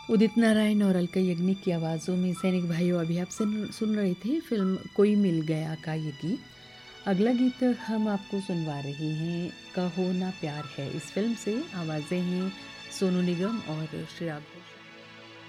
उदित नारायण और अलका याग्निक की आवाज़ों में सैनिक भाइयों अभी आप सुन रहे थे फिल्म कोई मिल गया का ये गीत। अगला गीत हम आपको सुनवा रहे हैं कहो ना प्यार है। इस फिल्म से आवाज़ें हैं सोनू निगम और श्रेया घोषाल।